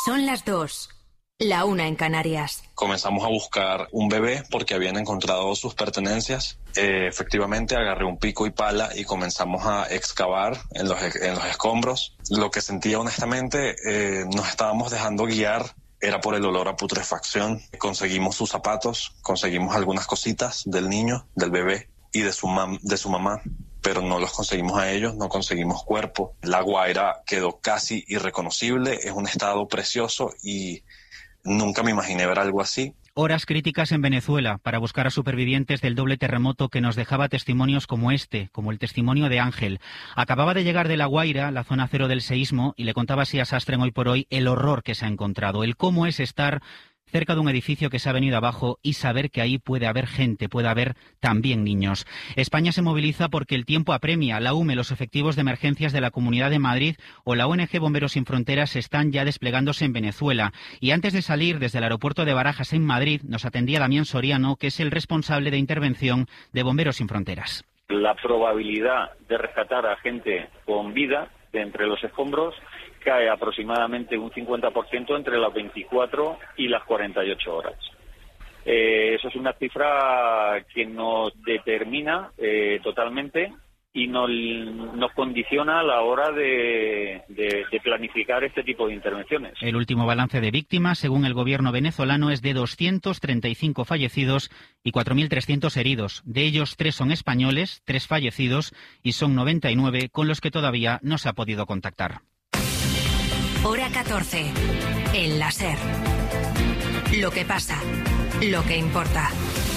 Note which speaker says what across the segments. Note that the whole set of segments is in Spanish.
Speaker 1: Son las 2, la 1 en Canarias.
Speaker 2: Comenzamos a buscar un bebé porque habían encontrado sus pertenencias. Efectivamente, agarré un pico y pala y comenzamos a excavar en los escombros. Lo que sentía honestamente, nos estábamos dejando guiar, era por el olor a putrefacción. Conseguimos sus zapatos, conseguimos algunas cositas del niño, del bebé y de su mamá. Pero no los conseguimos a ellos, no conseguimos cuerpo. La Guaira quedó casi irreconocible, es un estado precioso y nunca me imaginé ver algo así.
Speaker 3: Horas críticas en Venezuela para buscar a supervivientes del doble terremoto que nos dejaba testimonios como este, como el testimonio de Ángel. Acababa de llegar de La Guaira, la zona cero del seísmo, y le contaba así a Sastre en Hoy por Hoy el horror que se ha encontrado, el cómo es estar cerca de un edificio que se ha venido abajo y saber que ahí puede haber gente, puede haber también niños. España se moviliza porque el tiempo apremia. La UME, los efectivos de emergencias de la Comunidad de Madrid o la ONG Bomberos Sin Fronteras están ya desplegándose en Venezuela. Y antes de salir desde el aeropuerto de Barajas en Madrid, nos atendía Damián Soriano, que es el responsable de intervención de Bomberos Sin Fronteras.
Speaker 4: La probabilidad de rescatar a gente con vida de entre los escombros cae aproximadamente un 50% entre las 24 y las 48 horas. Eso es una cifra que nos determina totalmente y nos condiciona a la hora de planificar este tipo de intervenciones.
Speaker 3: El último balance de víctimas, según el gobierno venezolano, es de 235 fallecidos y 4.300 heridos. De ellos, 3 son españoles, 3 fallecidos y son 99 con los que todavía no se ha podido contactar.
Speaker 1: Hora 14, en la SER. Lo que pasa, lo que importa.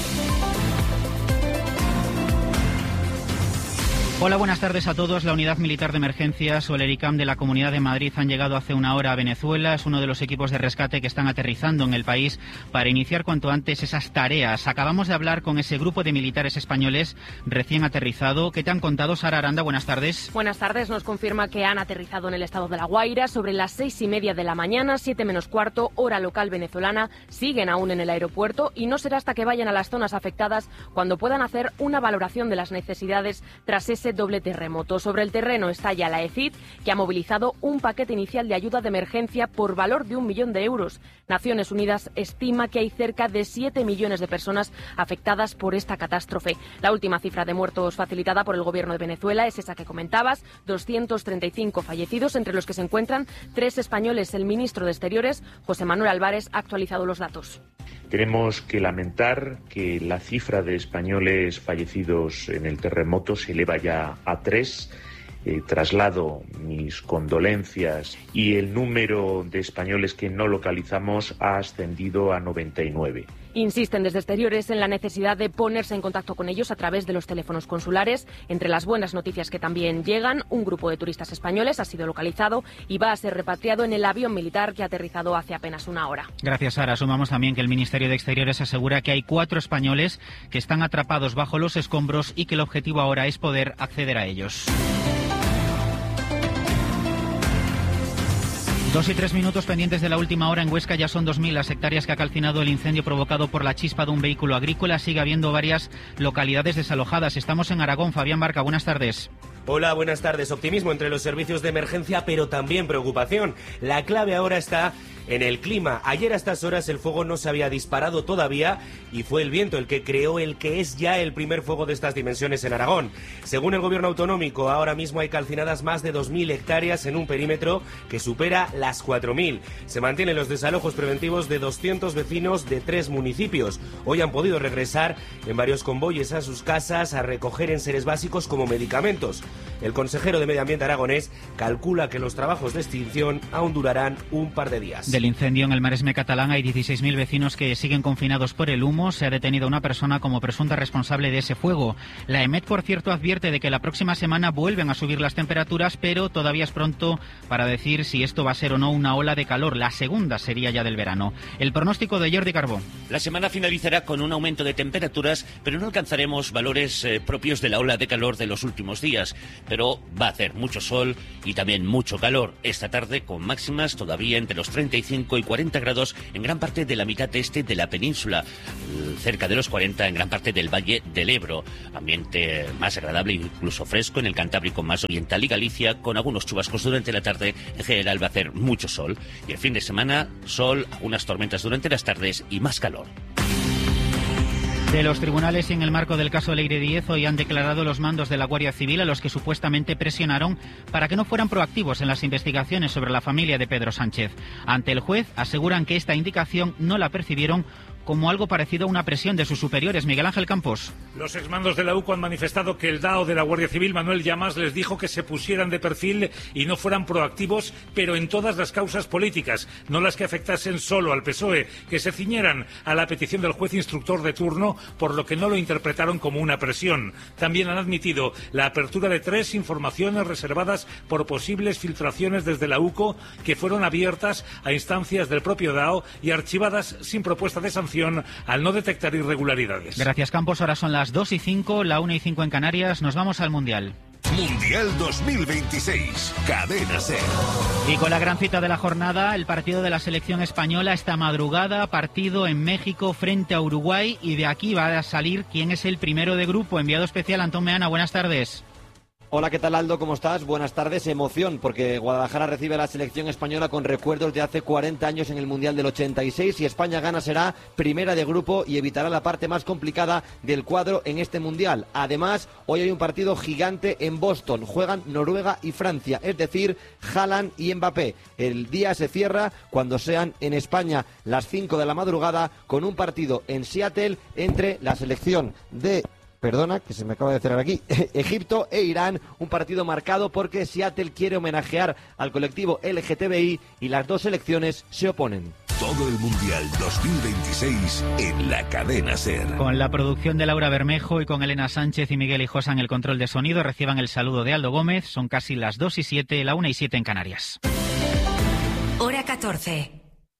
Speaker 3: Hola, buenas tardes a todos. La Unidad Militar de Emergencias o el ERICAM de la Comunidad de Madrid han llegado hace una hora a Venezuela. Es uno de los equipos de rescate que están aterrizando en el país para iniciar cuanto antes esas tareas. Acabamos de hablar con ese grupo de militares españoles recién aterrizado. ¿Qué te han contado, Sara Aranda? Buenas tardes.
Speaker 5: Buenas tardes. Nos confirma que han aterrizado en el estado de La Guaira sobre las 6:30 de la mañana, 7 menos cuarto, hora local venezolana. Siguen aún en el aeropuerto y no será hasta que vayan a las zonas afectadas cuando puedan hacer una valoración de las necesidades tras ese doble terremoto. Sobre el terreno está ya la ECID, que ha movilizado un paquete inicial de ayuda de emergencia por valor de 1 millón de euros. Naciones Unidas estima que hay cerca de 7 millones de personas afectadas por esta catástrofe. La última cifra de muertos facilitada por el gobierno de Venezuela es esa que comentabas, 235 fallecidos, entre los que se encuentran 3 españoles. El ministro de Exteriores, José Manuel Álvarez, ha actualizado los datos.
Speaker 6: Tenemos que lamentar que la cifra de españoles fallecidos en el terremoto se eleva ya a 3. Traslado mis condolencias y el número de españoles que no localizamos ha ascendido a 99.
Speaker 5: Insisten desde Exteriores en la necesidad de ponerse en contacto con ellos a través de los teléfonos consulares. Entre las buenas noticias que también llegan, un grupo de turistas españoles ha sido localizado y va a ser repatriado en el avión militar que ha aterrizado hace apenas una hora.
Speaker 3: Gracias, Sara. Sumamos también que el Ministerio de Exteriores asegura que hay 4 españoles que están atrapados bajo los escombros y que el objetivo ahora es poder acceder a ellos. 2 y 3 minutos pendientes de la última hora. En Huesca ya son 2.000 las hectáreas que ha calcinado el incendio provocado por la chispa de un vehículo agrícola. Sigue habiendo varias localidades desalojadas. Estamos en Aragón. Fabián Barca, buenas tardes.
Speaker 7: Hola, buenas tardes. Optimismo entre los servicios de emergencia, pero también preocupación. La clave ahora está en el clima. Ayer a estas horas el fuego no se había disparado todavía y fue el viento el que creó el que es ya el primer fuego de estas dimensiones en Aragón. Según el gobierno autonómico, ahora mismo hay calcinadas más de 2.000 hectáreas en un perímetro que supera las 4.000. Se mantienen los desalojos preventivos de 200 vecinos de 3 municipios. Hoy han podido regresar en varios convoyes a sus casas a recoger enseres básicos como medicamentos. El consejero de Medio Ambiente aragonés calcula que los trabajos de extinción aún durarán un par de días.
Speaker 3: Del incendio en el Maresme catalán hay 16.000 vecinos que siguen confinados por el humo. Se ha detenido una persona como presunta responsable de ese fuego. La EMET, por cierto, advierte de que la próxima semana vuelven a subir las temperaturas, pero todavía es pronto para decir si esto va a ser o no una ola de calor. La segunda sería ya del verano. El pronóstico de Jordi Carbó.
Speaker 8: La semana finalizará con un aumento de temperaturas, pero no alcanzaremos valores propios de la ola de calor de los últimos días. Pero va a hacer mucho sol y también mucho calor esta tarde, con máximas todavía entre los 35 35 y 40 grados en gran parte de la mitad este de la península, cerca de los 40 en gran parte del Valle del Ebro. Ambiente más agradable, incluso fresco en el Cantábrico más oriental y Galicia, con algunos chubascos durante la tarde. En general va a hacer mucho sol. Y el fin de semana, sol, algunas tormentas durante las tardes y más calor.
Speaker 3: De los tribunales y en el marco del caso Leire Díez, hoy han declarado los mandos de la Guardia Civil a los que supuestamente presionaron para que no fueran proactivos en las investigaciones sobre la familia de Pedro Sánchez. Ante el juez aseguran que esta indicación no la percibieron como algo parecido a una presión de sus superiores. Miguel Ángel Campos.
Speaker 9: Los exmandos de la UCO han manifestado que el DAO de la Guardia Civil, Manuel Llamas, les dijo que se pusieran de perfil y no fueran proactivos, pero en todas las causas políticas, no las que afectasen solo al PSOE, que se ciñeran a la petición del juez instructor de turno, por lo que no lo interpretaron como una presión. También han admitido la apertura de 3 informaciones reservadas por posibles filtraciones desde la UCO, que fueron abiertas a instancias del propio DAO y archivadas sin propuesta de sanción al no detectar irregularidades.
Speaker 3: Gracias, Campos. Ahora son las 2:05, la 1:05 en Canarias. Nos vamos al Mundial.
Speaker 10: Mundial 2026, Cadena SER.
Speaker 3: Y con la gran cita de la jornada, el partido de la selección española esta madrugada, partido en México frente a Uruguay, y de aquí va a salir quién es el primero de grupo. Enviado especial Antón Meana, buenas tardes.
Speaker 11: Hola, ¿qué tal, Aldo? ¿Cómo estás? Buenas tardes. Emoción, porque Guadalajara recibe a la selección española con recuerdos de hace 40 años en el Mundial del 86. Si España gana, será primera de grupo y evitará la parte más complicada del cuadro en este Mundial. Además, hoy hay un partido gigante en Boston. Juegan Noruega y Francia, es decir, Haaland y Mbappé. El día se cierra cuando sean en España las 5 de la madrugada con un partido en Seattle entre la selección de... Perdona, que se me acaba de cerrar aquí. Egipto e Irán, un partido marcado porque Seattle quiere homenajear al colectivo LGTBI y las dos selecciones se oponen.
Speaker 10: Todo el Mundial 2026 en la Cadena SER.
Speaker 3: Con la producción de Laura Bermejo y con Elena Sánchez y Miguel Hijosa en el control de sonido, reciban el saludo de Aldo Gómez. Son casi las 2:07, la 1:07 en Canarias.
Speaker 1: Hora 14.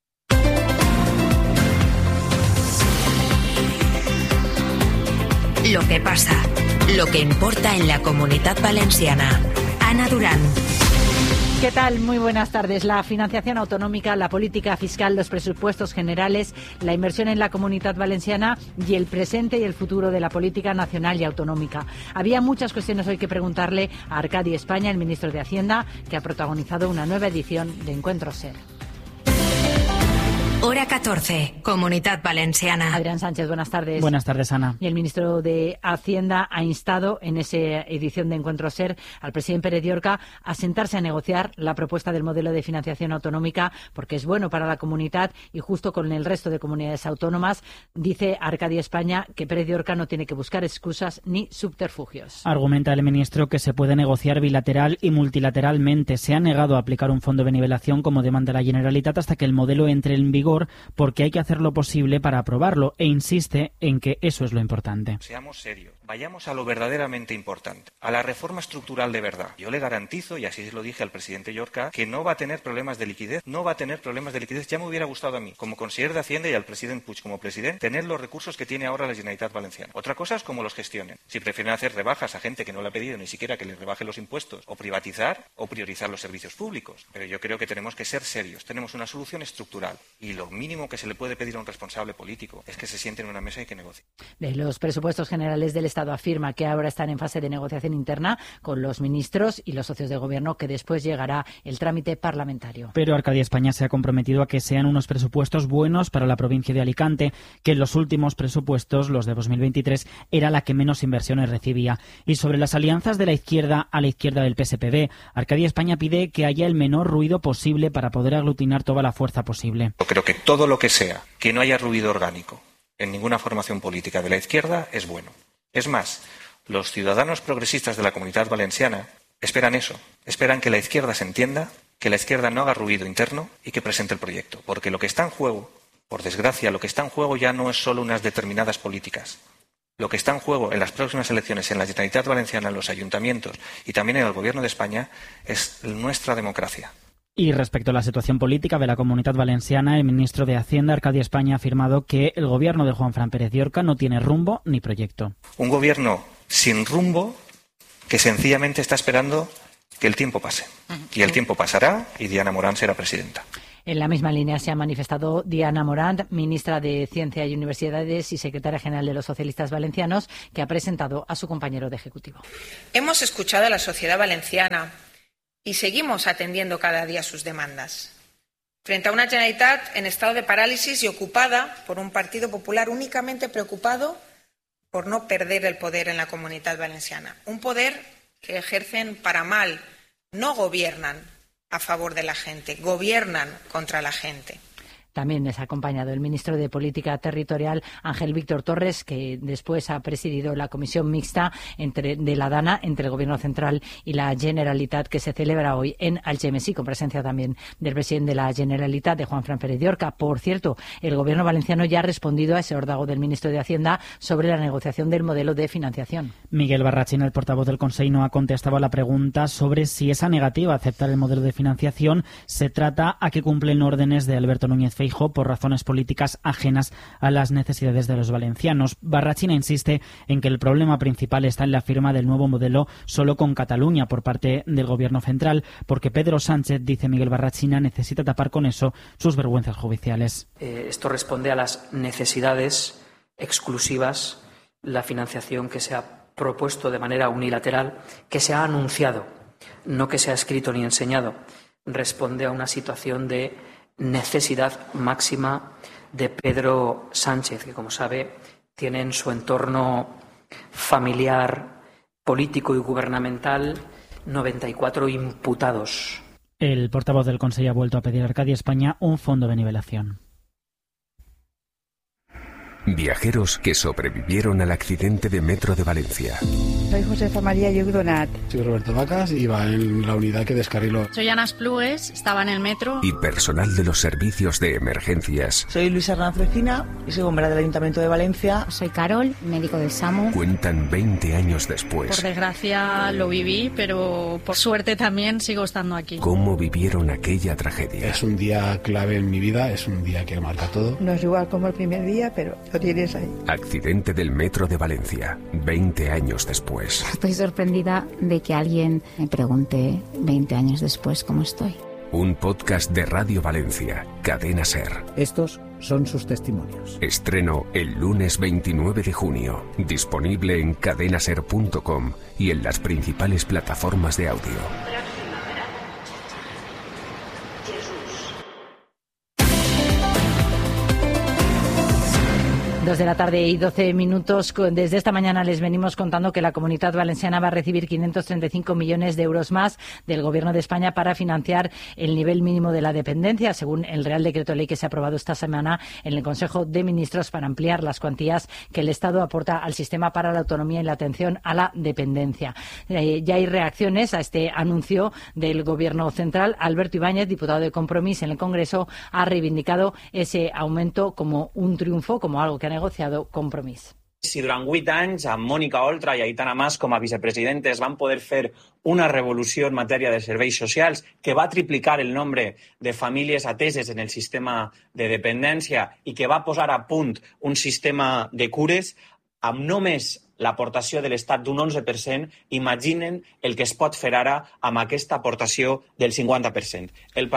Speaker 1: Lo que pasa, lo que importa en la Comunitat Valenciana. Ana Durán.
Speaker 12: ¿Qué tal? Muy buenas tardes. La financiación autonómica, la política fiscal, los presupuestos generales, la inversión en la Comunitat Valenciana y el presente y el futuro de la política nacional y autonómica. Había muchas cuestiones hoy que preguntarle a Arcadi España, el ministro de Hacienda, que ha protagonizado una nueva edición de Encuentro SER.
Speaker 1: Hora 14, Comunitat Valenciana.
Speaker 12: Adrián Sánchez, buenas tardes.
Speaker 3: Buenas tardes, Ana.
Speaker 12: Y el ministro de Hacienda ha instado en esa edición de Encuentro SER al presidente Pérez Llorca a sentarse a negociar la propuesta del modelo de financiación autonómica porque es bueno para la comunidad y justo con el resto de comunidades autónomas. Dice Arcadi España que Pérez Llorca no tiene que buscar excusas ni subterfugios.
Speaker 13: Argumenta el ministro que se puede negociar bilateral y multilateralmente. Se ha negado a aplicar un fondo de nivelación como demanda la Generalitat hasta que el modelo entre en vigor, porque hay que hacer lo posible para aprobarlo, e insiste en que eso es lo importante.
Speaker 14: Seamos serios, vayamos a lo verdaderamente importante, a la reforma estructural de verdad. Yo le garantizo, y así se lo dije al presidente Llorca, que no va a tener problemas de liquidez, no va a tener problemas de liquidez. Ya me hubiera gustado a mí, como consejero de Hacienda y al presidente Puig como presidente, tener los recursos que tiene ahora la Generalitat Valenciana. Otra cosa es cómo los gestionen. Si prefieren hacer rebajas a gente que no le ha pedido ni siquiera que les rebaje los impuestos, o privatizar, o priorizar los servicios públicos. Pero yo creo que tenemos que ser serios. Tenemos una solución estructural y lo mínimo que se le puede pedir a un responsable político es que se siente en una mesa y que negocie.
Speaker 12: De los presupuestos generales del Estado afirma que ahora están en fase de negociación interna con los ministros y los socios de gobierno, que después llegará el trámite parlamentario.
Speaker 13: Pero Arcadi España se ha comprometido a que sean unos presupuestos buenos para la provincia de Alicante, que en los últimos presupuestos, los de 2023, era la que menos inversiones recibía. Y sobre las alianzas de la izquierda a la izquierda del PSPB, Arcadi España pide que haya el menor ruido posible para poder aglutinar toda la fuerza posible.
Speaker 14: Yo creo que todo lo que sea que no haya ruido orgánico en ninguna formación política de la izquierda es bueno. Es más, los ciudadanos progresistas de la Comunitat Valenciana esperan eso, esperan que la izquierda se entienda, que la izquierda no haga ruido interno y que presente el proyecto. Porque lo que está en juego, por desgracia, lo que está en juego ya no es solo unas determinadas políticas. Lo que está en juego en las próximas elecciones en la Generalitat Valenciana, en los ayuntamientos y también en el Gobierno de España es nuestra democracia.
Speaker 13: Y respecto a la situación política de la Comunitat Valenciana, el ministro de Hacienda, Arcadi España, ha afirmado que el gobierno de Juanfran Pérez Llorca no tiene rumbo ni proyecto.
Speaker 14: Un gobierno sin rumbo que sencillamente está esperando que el tiempo pase. Y el tiempo pasará y Diana Morán será presidenta.
Speaker 12: En la misma línea se ha manifestado Diana Morant, ministra de Ciencia y Universidades y secretaria general de los socialistas valencianos, que ha presentado a su compañero de Ejecutivo.
Speaker 15: Hemos escuchado a la sociedad valenciana y seguimos atendiendo cada día sus demandas. Frente a una Generalitat en estado de parálisis y ocupada por un Partido Popular únicamente preocupado por no perder el poder en la Comunitat Valenciana. Un poder que ejercen para mal, no gobiernan a favor de la gente, gobiernan contra la gente.
Speaker 12: También les ha acompañado el ministro de Política Territorial, Ángel Víctor Torres, que después ha presidido la comisión mixta de la DANA entre el Gobierno central y la Generalitat, que se celebra hoy en Algemesí, con presencia también del presidente de la Generalitat, de Juan Fran Pérez de Orca. Por cierto, el Gobierno valenciano ya ha respondido a ese órdago del ministro de Hacienda sobre la negociación del modelo de financiación.
Speaker 13: Miguel Barrachina, el portavoz del Consell, no ha contestado a la pregunta sobre si esa negativa a aceptar el modelo de financiación se trata a que cumplen órdenes de Alberto Núñez Feijóo por razones políticas ajenas a las necesidades de los valencianos. Barrachina insiste en que el problema principal está en la firma del nuevo modelo solo con Cataluña por parte del Gobierno central, porque Pedro Sánchez, dice Miguel Barrachina, necesita tapar con eso sus vergüenzas judiciales.
Speaker 16: Esto responde a las necesidades exclusivas, la financiación que se ha propuesto de manera unilateral, que se ha anunciado, no que se ha escrito ni enseñado, responde a una situación de necesidad máxima de Pedro Sánchez, que, como sabe, tiene en su entorno familiar, político y gubernamental 94 imputados.
Speaker 13: El portavoz del Consell ha vuelto a pedir a Arcadia España un fondo de nivelación.
Speaker 10: Viajeros que sobrevivieron al accidente de metro de Valencia.
Speaker 17: Soy Josefa María Yugdonat.
Speaker 18: Soy Roberto Vacas, iba en la unidad que descarriló.
Speaker 19: Soy Ana Esplugues, estaba en el metro.
Speaker 10: Y personal de los servicios de emergencias.
Speaker 20: Soy Luisa Hernández Frecina y soy bombera del Ayuntamiento de Valencia.
Speaker 21: Soy Carol, médico del SAMU.
Speaker 10: Cuentan 20 años después.
Speaker 19: Por desgracia lo viví, pero por suerte también sigo estando aquí.
Speaker 10: ¿Cómo vivieron aquella tragedia?
Speaker 18: Es un día clave en mi vida, es un día que marca todo.
Speaker 17: No es igual como el primer día, pero lo tienes ahí.
Speaker 10: Accidente del metro de Valencia, 20 años después.
Speaker 21: Estoy sorprendida de que alguien me pregunte 20 años después cómo estoy.
Speaker 10: Un podcast de Radio Valencia, Cadena SER.
Speaker 22: Estos son sus testimonios.
Speaker 10: Estreno el lunes 29 de junio. Disponible en cadenaser.com y en las principales plataformas de audio.
Speaker 12: 2 de la tarde y 12 minutos. Desde esta mañana les venimos contando que la Comunitat Valenciana va a recibir 535 millones de euros más del Gobierno de España para financiar el nivel mínimo de la dependencia, según el Real Decreto Ley que se ha aprobado esta semana en el Consejo de Ministros, para ampliar las cuantías que el Estado aporta al sistema para la autonomía y la atención a la dependencia. Ya hay reacciones a este anuncio del Gobierno central. Alberto Ibáñez, diputado de Compromís en el Congreso, ha reivindicado ese aumento como un triunfo, como algo que ha negociado Compromís.
Speaker 23: Si durant 8 anys amb Mònica Oltra i Aitana Mas com a vicepresidentes van poder fer una revolució en matèria de serveis socials que va triplicar el nombre de famílies ateses en el sistema de dependència i que va posar a punt un sistema de cures, amb només l'aportació de l'Estat d'un 11%, imaginen el que es pot fer ara amb aquesta aportació del 50%.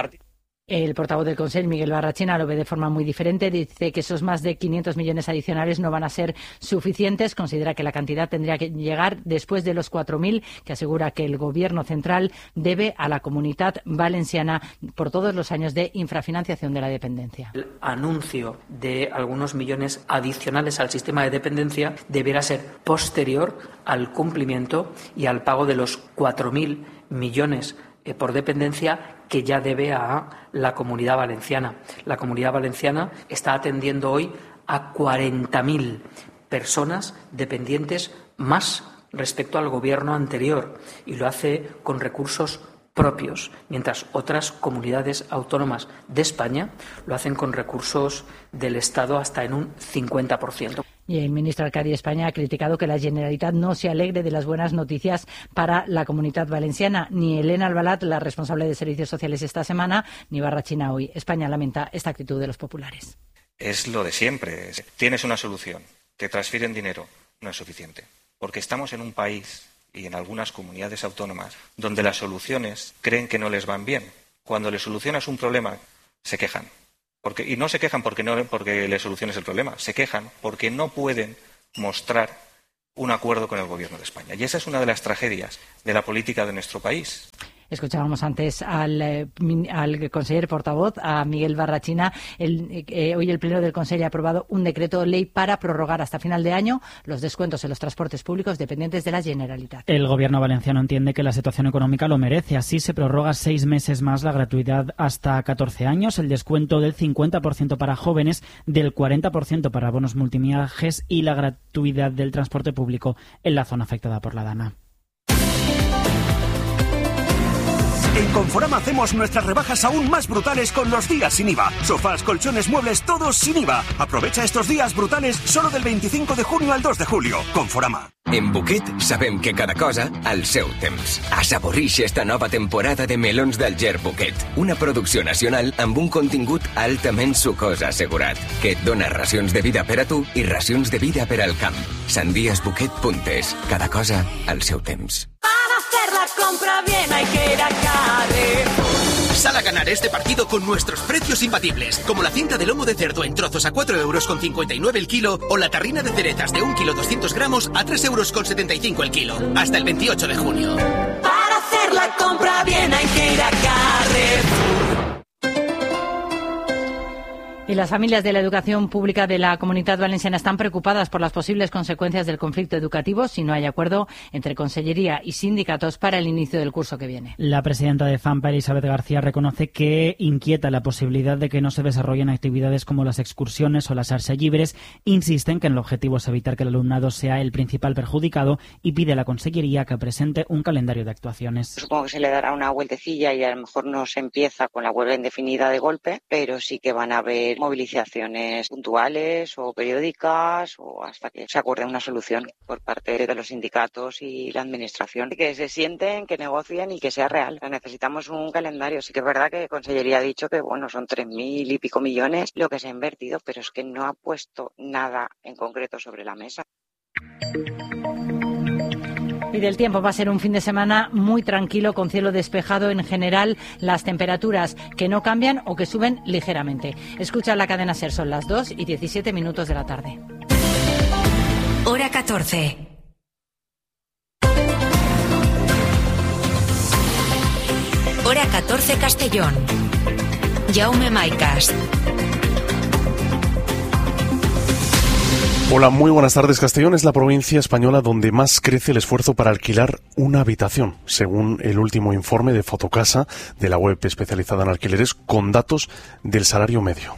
Speaker 12: El portavoz del Consell, Miguel Barrachina, lo ve de forma muy diferente. Dice que esos más de 500 millones adicionales no van a ser suficientes. Considera que la cantidad tendría que llegar después de los 4.000 que asegura que el Gobierno central debe a la Comunitat Valenciana por todos los años de infrafinanciación de la dependencia.
Speaker 16: El anuncio de algunos millones adicionales al sistema de dependencia deberá ser posterior al cumplimiento y al pago de los 4.000 millones por dependencia que ya debe a la Comunidad Valenciana. La Comunidad Valenciana está atendiendo hoy a 40.000 personas dependientes más respecto al gobierno anterior y lo hace con recursos propios, mientras otras comunidades autónomas de España lo hacen con recursos del Estado hasta en un 50%.
Speaker 12: Y el ministro Arcadia España ha criticado que la Generalitat no se alegre de las buenas noticias para la Comunitat Valenciana. Ni Elena Albalat, la responsable de Servicios Sociales esta semana, ni Barrachina hoy. España lamenta esta actitud de los populares.
Speaker 14: Es lo de siempre. Tienes una solución, te transfieren dinero, no es suficiente. Porque estamos en un país y en algunas comunidades autónomas donde las soluciones creen que no les van bien. Cuando le solucionas un problema se quejan. Y no se quejan porque les soluciones el problema, se quejan porque no pueden mostrar un acuerdo con el Gobierno de España. Y esa es una de las tragedias de la política de nuestro país.
Speaker 12: Escuchábamos antes al conseller portavoz, a Miguel Barrachina. Hoy el Pleno del Consejo ha aprobado un decreto ley para prorrogar hasta final de año los descuentos en los transportes públicos dependientes de la Generalitat.
Speaker 13: El Gobierno valenciano entiende que la situación económica lo merece. Así se prorroga 6 meses más la gratuidad hasta 14 años, el descuento del 50% para jóvenes, del 40% para bonos multimiajes y la gratuidad del transporte público en la zona afectada por la Dana.
Speaker 2: En Conforama hacemos nuestras rebajas aún más brutales con los días sin IVA. Sofás, colchones, muebles, todos sin IVA. Aprovecha estos días brutales solo del 25 de junio al 2 de julio. Conforama.
Speaker 4: En Buquet sabem que cada cosa al seu temps. Assaborix esta nova temporada de melons d'Alger Buquet, una producció nacional amb un contingut altament sucós assegurat, que et dona racions de vida per a tu i racions de vida per al camp. Sandiasbuquet.es. Cada cosa al seu temps.
Speaker 6: Para hacer la compra bien hay que ir a Carrefour.
Speaker 24: Sal a ganar este partido con nuestros precios imbatibles, como la cinta de lomo de cerdo en trozos a 4,59 € el kilo o la tarrina de cerezas de 1 kilo 200 gramos a 3,75 € el kilo. Hasta el 28 de junio.
Speaker 6: Para hacer la compra bien hay que ir a Carrefour.
Speaker 12: Y las familias de la educación pública de la Comunitat Valenciana están preocupadas por las posibles consecuencias del conflicto educativo si no hay acuerdo entre Consellería y sindicatos para el inicio del curso que viene.
Speaker 13: La presidenta de FAMPA, Elisabet García, reconoce que inquieta la posibilidad de que no se desarrollen actividades como las excursiones o las arts llibres. Insisten que el objetivo es evitar que el alumnado sea el principal perjudicado y pide a la Consellería que presente un calendario de actuaciones.
Speaker 25: Supongo que se le dará una vueltecilla y a lo mejor no se empieza con la huelga indefinida de golpe, pero sí que van a haber movilizaciones puntuales o periódicas o hasta que se acuerde una solución por parte de los sindicatos y la administración. Que se sienten, que negocien y que sea real. Necesitamos un calendario. Sí que es verdad que Consellería ha dicho que son 3.000 y pico millones lo que se ha invertido, pero es que no ha puesto nada en concreto sobre la mesa.
Speaker 12: Y del tiempo, va a ser un fin de semana muy tranquilo, con cielo despejado en general, las temperaturas que no cambian o que suben ligeramente. Escucha la cadena SER, son las 2:17 de la tarde.
Speaker 1: Hora 14. Hora 14 Castellón. Jaume Maicas.
Speaker 26: Hola, muy buenas tardes. Castellón es la provincia española donde más crece el esfuerzo para alquilar una habitación, según el último informe de Fotocasa, de la web especializada en alquileres, con datos del salario medio.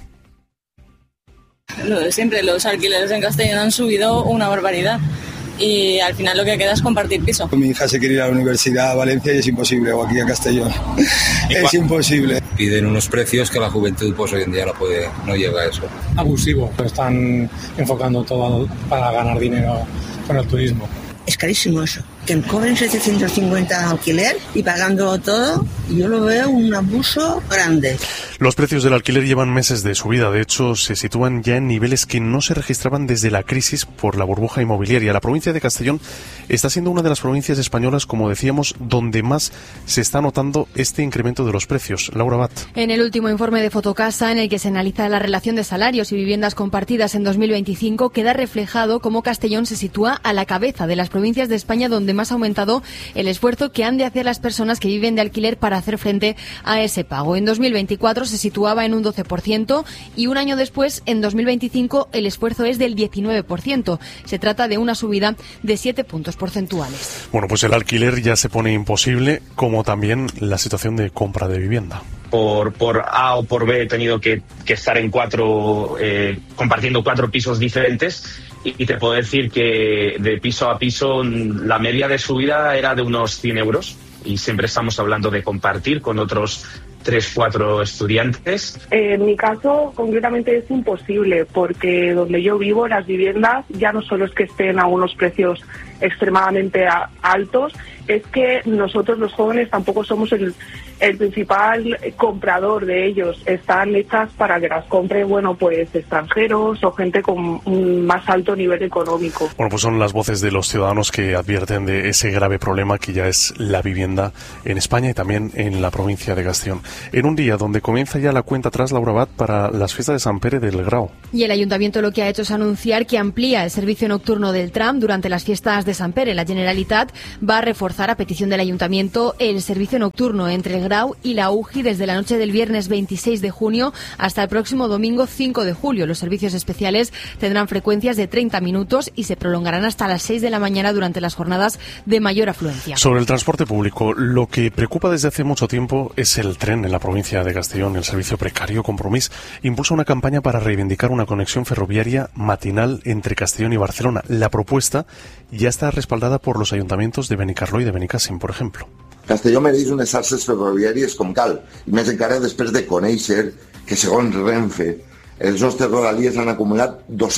Speaker 27: Lo de siempre, los alquileres en Castellón han subido una barbaridad y al final lo que queda es compartir piso.
Speaker 28: Mi hija se quiere ir a la universidad a Valencia y es imposible, o aquí a Castellón. Es imposible.
Speaker 29: Piden unos precios que la juventud pues hoy en día no llega a eso.
Speaker 30: Abusivo, están enfocando todo para ganar dinero con el turismo.
Speaker 31: Es carísimo eso. Que cobren 750 alquiler y pagando todo, yo lo veo un abuso grande.
Speaker 26: Los precios del alquiler llevan meses de subida. De hecho, se sitúan ya en niveles que no se registraban desde la crisis por la burbuja inmobiliaria. La provincia de Castellón está siendo una de las provincias españolas, como decíamos, donde más se está notando este incremento de los precios. Laura Bat.
Speaker 32: En el último informe de Fotocasa, en el que se analiza la relación de salarios y viviendas compartidas en 2025, queda reflejado cómo Castellón se sitúa a la cabeza de las provincias de España donde más ha aumentado el esfuerzo que han de hacer las personas que viven de alquiler para hacer frente a ese pago. En 2024 se situaba en un 12% y un año después, en 2025, el esfuerzo es del 19%. Se trata de una subida de 7 puntos porcentuales.
Speaker 26: Bueno, pues el alquiler ya se pone imposible, como también la situación de compra de vivienda.
Speaker 33: Por A o por B he tenido que estar en compartiendo 4 pisos diferentes. Y te puedo decir que de piso a piso la media de subida era de unos 100 euros y siempre estamos hablando de compartir con otros 3-4 estudiantes.
Speaker 34: En mi caso, concretamente, es imposible porque donde yo vivo, las viviendas ya no solo es que estén a unos precios extremadamente altos, es que nosotros los jóvenes tampoco somos el principal comprador de ellos. Están hechas para que las compren, pues extranjeros o gente con un más alto nivel económico.
Speaker 26: Bueno, pues son las voces de los ciudadanos que advierten de ese grave problema que ya es la vivienda en España y también en la provincia de Castellón. En un día donde comienza ya la cuenta atrás, Laura Abad, para las fiestas de Sant Pere del Grau.
Speaker 32: Y el Ayuntamiento lo que ha hecho es anunciar que amplía el servicio nocturno del tram durante las fiestas de Sant Pere. La Generalitat va a reforzar, a petición del Ayuntamiento, el servicio nocturno entre el Grau y la UGI desde la noche del viernes 26 de junio hasta el próximo domingo 5 de julio. Los servicios especiales tendrán frecuencias de 30 minutos y se prolongarán hasta las 6 de la mañana durante las jornadas de mayor afluencia.
Speaker 26: Sobre el transporte público, lo que preocupa desde hace mucho tiempo es el tren en la provincia de Castellón. El servicio precario Compromís impulsa una campaña para reivindicar una conexión ferroviaria matinal entre Castellón y Barcelona. La propuesta ya está respaldada por los ayuntamientos de Benicarló y de Benicàssim, por ejemplo.
Speaker 3: Castelló mereix unes xarxes ferroviàries com cal, i més encara després de conèixer que, segons Renfe, els nostres rodalies han acumulat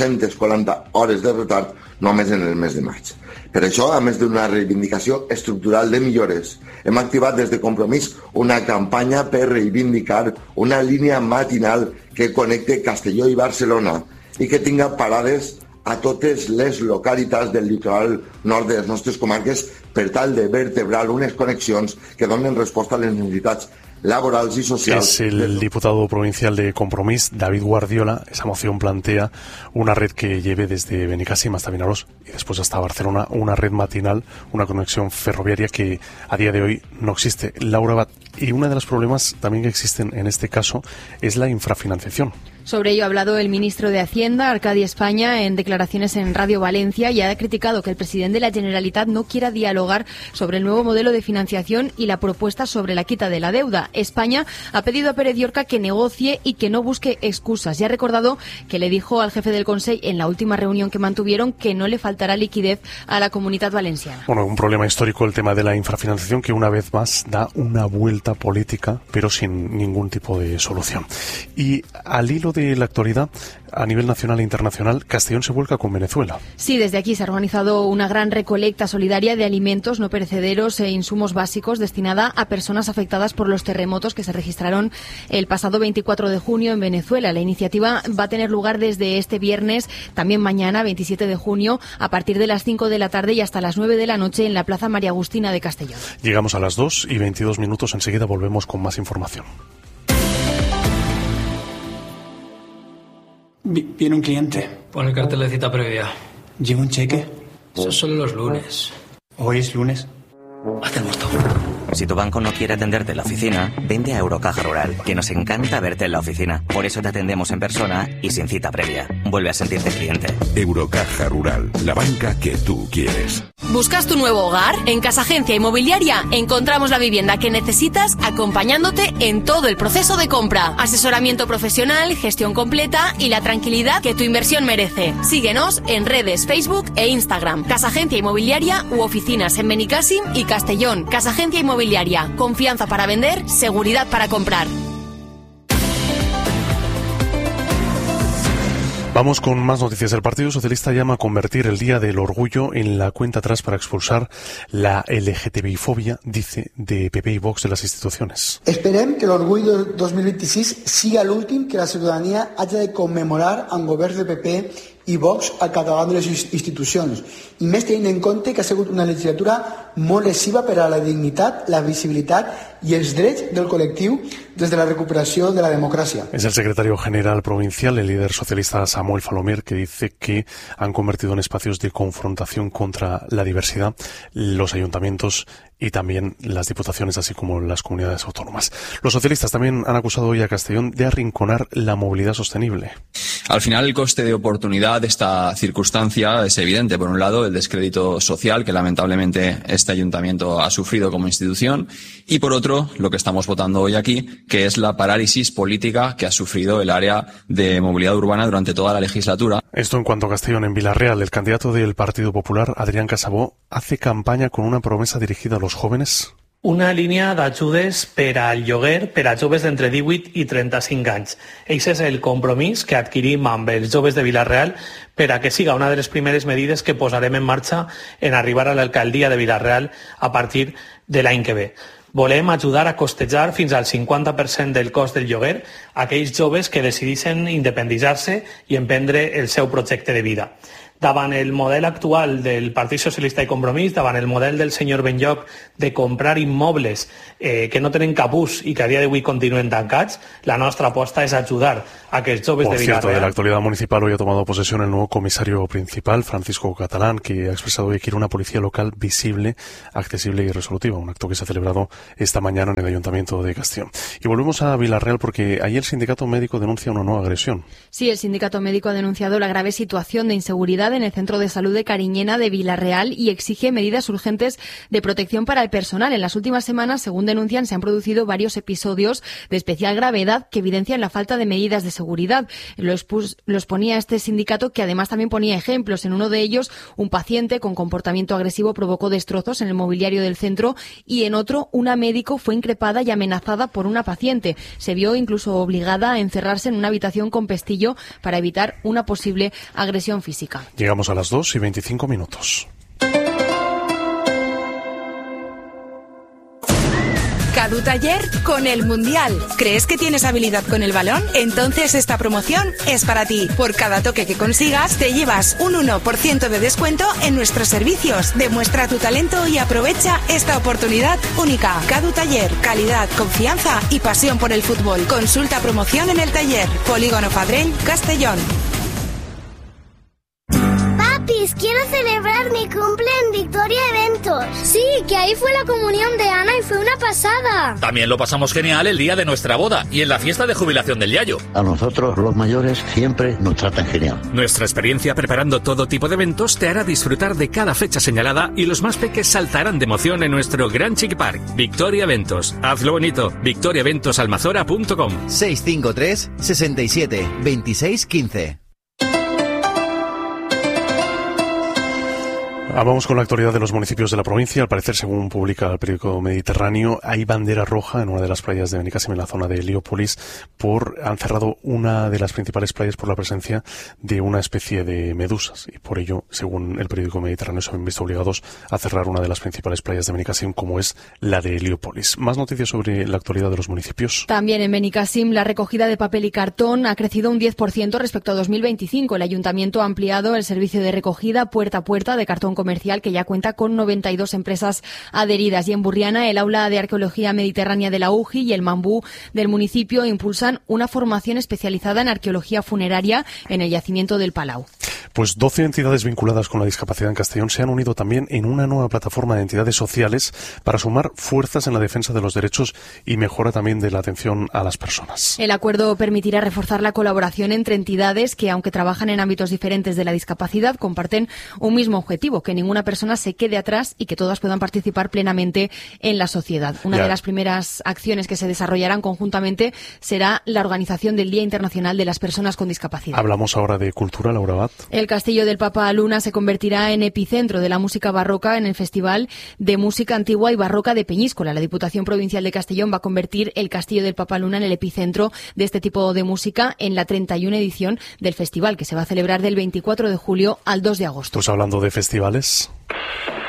Speaker 3: 240 hores de retard només en el mes de maig. Per això, a més d'una reivindicació estructural de millores, hem activat des de Compromís una campanya per reivindicar una línia matinal que connecte Castelló i Barcelona i que tinga parades a totes les localitats del litoral nord de les nostres comarques per tal de vertebrar unes connexions que donen resposta a les necessitats laborals y sociales.
Speaker 26: Es el diputado provincial de Compromís, David Guardiola. Esa moción plantea una red que lleve desde Benicàssim hasta Vinaròs y después hasta Barcelona, una red matinal, una conexión ferroviaria que a día de hoy no existe. Laura Abad, y uno de los problemas también que existen en este caso es la infrafinanciación.
Speaker 32: Sobre ello ha hablado el ministro de Hacienda, Arcadi España, en declaraciones en Radio Valencia, y ha criticado que el presidente de la Generalitat no quiera dialogar sobre el nuevo modelo de financiación y la propuesta sobre la quita de la deuda. España ha pedido a Pérez Llorca que negocie y que no busque excusas. Y ha recordado que le dijo al jefe del Consell en la última reunión que mantuvieron que no le faltará liquidez a la Comunitat Valenciana.
Speaker 26: Bueno, un problema histórico el tema de la infrafinanciación que una vez más da una vuelta política, pero sin ningún tipo de solución. Y al hilo de la actualidad, a nivel nacional e internacional, Castellón se vuelca con Venezuela.
Speaker 32: Sí, desde aquí se ha organizado una gran recolecta solidaria de alimentos no perecederos e insumos básicos destinada a personas afectadas por los terremotos que se registraron el pasado 24 de junio en Venezuela. La iniciativa va a tener lugar desde este viernes, también mañana, 27 de junio, a partir de las 5 de la tarde y hasta las 9 de la noche en la Plaza María Agustina de Castellón.
Speaker 26: Llegamos a las 2:22. Enseguida volvemos con más información.
Speaker 5: Viene un cliente.
Speaker 7: Pon el cartel de cita previa.
Speaker 5: ¿Lleva un cheque?
Speaker 7: Eso es solo los lunes.
Speaker 5: ¿Hoy es lunes?
Speaker 7: Hacemos todo.
Speaker 8: Si tu banco no quiere atenderte en la oficina, vente a Eurocaja Rural, que nos encanta verte en la oficina. Por eso te atendemos en persona y sin cita previa. Vuelve a sentirte cliente.
Speaker 9: Eurocaja Rural, la banca que tú quieres.
Speaker 10: ¿Buscas tu nuevo hogar? En Casa Agencia Inmobiliaria encontramos la vivienda que necesitas, acompañándote en todo el proceso de compra. Asesoramiento profesional, gestión completa y la tranquilidad que tu inversión merece. Síguenos en redes, Facebook e Instagram. Casa Agencia Inmobiliaria u oficinas en Benicàssim y Castellón. Casa Agencia Inmobiliaria. Confianza para vender, seguridad para comprar.
Speaker 26: Vamos con más noticias. El Partido Socialista llama a convertir el Día del Orgullo en la cuenta atrás para expulsar la LGTBI-fobia, dice, de PP y Vox de las instituciones.
Speaker 11: Esperem que l'Orgull del 2026 siga l'últim que la ciutadania hagi de commemorar amb governs de PP i Vox al capdavant de les institucions, i més tenint en compte que ha sigut una legislatura molt lesiva per a la dignitat, la visibilitat i els drets del col·lectiu des de la recuperació de la democracia.
Speaker 26: Es el secretario general provincial, el líder socialista Samuel Falomer, que dice que han convertido en espacios de confrontación contra la diversidad los ayuntamientos y también las diputaciones, así como las comunidades autónomas. Los socialistas también han acusado hoy a Castellón de arrinconar la movilidad sostenible.
Speaker 15: Al final, el coste de oportunidad de esta circunstancia es evidente. Por un lado, el descrédito social que lamentablemente este ayuntamiento ha sufrido como institución, y por otro, lo que estamos votando hoy aquí, que es la parálisis política que ha sufrido el área de movilidad urbana durante toda la legislatura.
Speaker 26: Esto en cuanto a Castellón. En Villarreal, el candidato del Partido Popular, Adrián Casabó, hace campaña con una promesa dirigida a los jóvenes.
Speaker 30: Una línia d'ajudes per al lloguer per a joves d'entre 18 i 35 anys. Eix és el compromís que adquirim amb els joves de Vila-real per a que siga una de les primeres medides que posarem en marxa en arribar a l'alcaldia de Vila-real a partir de l'any que ve. Volem ajudar a costejar fins al 50% del cost del lloguer a aquells joves que decideixen independitzar-se i emprendre el seu projecte de vida. Davant el model actual del Partit Socialista i Compromís, davant el model del senyor Benlloch de comprar immobles que no tenen cap ús i que a dia d'avui continuen tancats, la nostra aposta es ayudar a que los jóvenes de Vila-real...
Speaker 26: Por cierto, de la actualidad municipal hoy ha tomado posesión el nuevo comisario principal, Francisco Catalán, que ha expresado hoy que quiere una policía local visible, accesible y resolutiva, un acto que se ha celebrado esta mañana en el Ayuntamiento de Castellón. Y volvemos a Vila-real porque ayer el sindicato médico denuncia una nueva agresión.
Speaker 32: Sí, el sindicato médico ha denunciado la grave situación de inseguridad en el Centro de Salud de Cariñena de Vila-real y exige medidas urgentes de protección para el personal. En las últimas semanas, según denuncian, se han producido varios episodios de especial gravedad que evidencian la falta de medidas de seguridad. Los ponía este sindicato, que además también ponía ejemplos. En uno de ellos, un paciente con comportamiento agresivo provocó destrozos en el mobiliario del centro y en otro, una médico fue increpada y amenazada por una paciente. Se vio incluso obligada a encerrarse en una habitación con pestillo para evitar una posible agresión física.
Speaker 26: Llegamos a las 2:25.
Speaker 2: Cadu Taller con el Mundial. ¿Crees que tienes habilidad con el balón? Entonces esta promoción es para ti. Por cada toque que consigas, te llevas un 1% de descuento en nuestros servicios. Demuestra tu talento y aprovecha esta oportunidad única. Cadu Taller, calidad, confianza y pasión por el fútbol. Consulta promoción en el taller. Polígono Fadrell, Castellón.
Speaker 4: Papis, quiero celebrar mi cumple en Victoria Eventos. Sí, que ahí fue la comunión de Ana y fue una pasada.
Speaker 6: También lo pasamos genial el día de nuestra boda y en la fiesta de jubilación del Yayo.
Speaker 13: A nosotros, los mayores, siempre nos tratan genial.
Speaker 6: Nuestra experiencia preparando todo tipo de eventos te hará disfrutar de cada fecha señalada y los más peques saltarán de emoción en nuestro Gran Chic Park. Victoria Eventos. Hazlo bonito. victoriaeventosalmazora.com
Speaker 14: 653 67 26 15.
Speaker 26: Vamos con la actualidad de los municipios de la provincia. Al parecer, según publica el periódico Mediterráneo, hay bandera roja en una de las playas de Benicàssim, en la zona de Heliópolis, han cerrado una de las principales playas por la presencia de una especie de medusas. Y por ello, según el periódico Mediterráneo, se han visto obligados a cerrar una de las principales playas de Benicàssim, como es la de Heliópolis. Más noticias sobre la actualidad de los municipios.
Speaker 32: También en Benicàssim, la recogida de papel y cartón ha crecido un 10% respecto a 2025. El ayuntamiento ha ampliado el servicio de recogida puerta a puerta de cartón comercial, que ya cuenta con 92 empresas adheridas. Y en Burriana, el Aula de Arqueología Mediterránea de la UJI y el Mambú del municipio impulsan una formación especializada en arqueología funeraria en el yacimiento del Palau.
Speaker 26: Pues 12 entidades vinculadas con la discapacidad en Castellón se han unido también en una nueva plataforma de entidades sociales para sumar fuerzas en la defensa de los derechos y mejora también de la atención a las personas.
Speaker 32: El acuerdo permitirá reforzar la colaboración entre entidades que, aunque trabajan en ámbitos diferentes de la discapacidad, comparten un mismo objetivo: que ninguna persona se quede atrás y que todas puedan participar plenamente en la sociedad. Una de las primeras acciones que se desarrollarán conjuntamente será la organización del Día Internacional de las Personas con Discapacidad.
Speaker 26: Hablamos ahora de cultura, Laura Abad.
Speaker 32: El Castillo del Papa Luna se convertirá en epicentro de la música barroca en el Festival de Música Antigua y Barroca de Peñíscola. La Diputación Provincial de Castellón va a convertir el Castillo del Papa Luna en el epicentro de este tipo de música en la 31 edición del festival, que se va a celebrar del 24 de julio al 2 de agosto.
Speaker 26: Pues hablando de festivales.